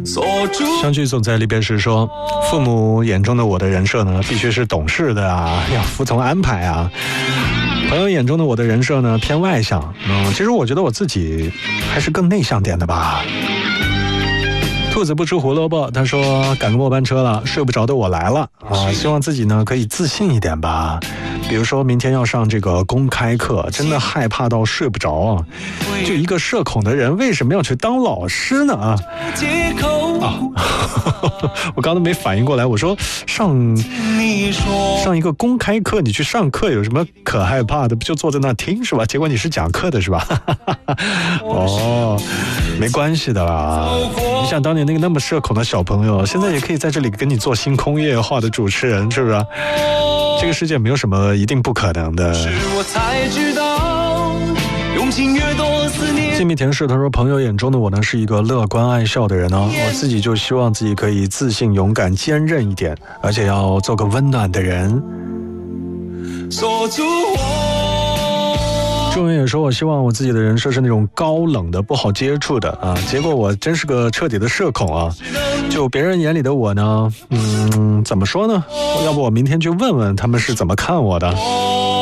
相聚总在离别时说，父母眼中的我的人设呢，必须是懂事的啊，要服从安排啊。朋友眼中的我的人设呢，偏外向。其实我觉得我自己还是更内向点的吧。兔子不吃胡萝卜，他说赶个末班车了，睡不着的我来了啊！希望自己呢可以自信一点吧。比如说明天要上这个公开课，真的害怕到睡不着啊！就一个社恐的人，为什么要去当老师呢？我刚才没反应过来，我说上一个公开课，你去上课有什么可害怕的？不就坐在那听是吧？结果你是讲课的是吧？没关系的啦。你想当年那么社恐的小朋友，现在也可以在这里跟你做星空夜话的主持人，是不是？这个世界没有什么一定不可能的。静谧田氏他说，朋友眼中的我呢是一个乐观爱笑的人呢，我自己就希望自己可以自信勇敢坚韧一点，而且要做个温暖的人。仲元也说，我希望我自己的人设是那种高冷的不好接触的啊，结果我真是个彻底的社恐啊。就别人眼里的我呢，怎么说呢？要不我明天去问问他们是怎么看我的。